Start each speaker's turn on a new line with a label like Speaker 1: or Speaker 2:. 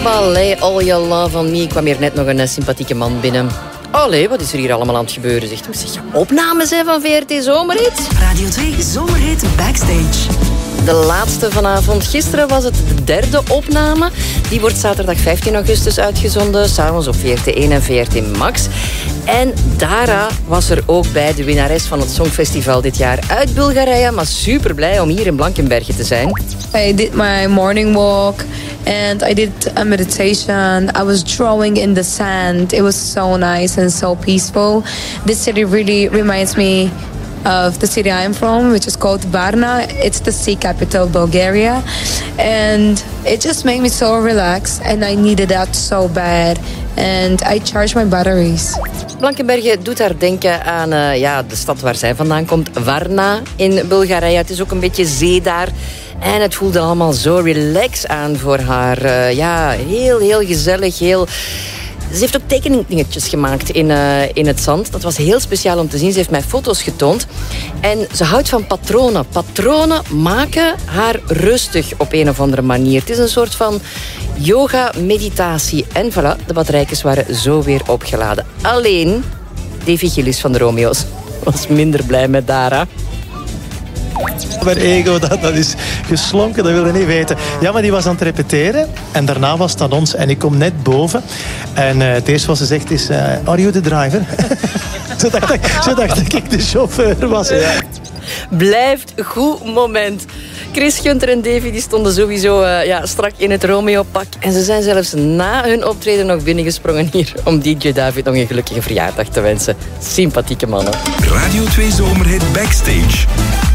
Speaker 1: Lay all your love on me. Ik kwam hier net nog een sympathieke man binnen. Allee, wat is er hier allemaal aan het gebeuren? Zegt hij. Zeg, opnames hè, van VRT Zomerhit?
Speaker 2: Radio 2 Zomerhit Backstage.
Speaker 1: De laatste vanavond. Gisteren was het de derde opname. Die wordt zaterdag 15 augustus uitgezonden. S'avonds op VRT 1 en VRT Max. En Dara was er ook bij, de winnares van het Songfestival dit jaar uit Bulgarije. Maar super blij om hier in Blankenberge te zijn.
Speaker 3: I did my morning walk and I did a meditation. I was drawing in the sand. It was so nice and so peaceful. This city really reminds me of the city I'm from, which is called Varna. It's the sea capital of Bulgaria. And it just made me so relaxed and I needed that so bad. And I charged my batteries.
Speaker 1: Blankenberge doet haar denken aan de stad waar zij vandaan komt, Varna in Bulgarije. Het is ook een beetje zee daar. En het voelde allemaal zo relaxed aan voor haar. Heel, heel gezellig, heel... Ze heeft ook tekeningetjes gemaakt in het zand. Dat was heel speciaal om te zien. Ze heeft mij foto's getoond. En ze houdt van patronen. Patronen maken haar rustig op een of andere manier. Het is een soort van yoga, meditatie. En voilà, de batterijtjes waren zo weer opgeladen. Alleen Davy Gillis van de Romeo's was minder blij met Dara.
Speaker 4: Mijn ego, dat is geslonken, dat wil je niet weten. Ja, maar die was aan het repeteren en daarna was het aan ons. En ik kom net boven en het eerste wat ze zegt is... Are you the driver? Ze dacht dat ik de chauffeur was. Ja.
Speaker 1: Blijft goed moment. Chris, Gunther en Davy die stonden sowieso strak in het Romeo-pak. En ze zijn zelfs na hun optreden nog binnengesprongen hier... om DJ David nog een gelukkige verjaardag te wensen. Sympathieke mannen.
Speaker 5: Radio 2 Zomerhit Backstage.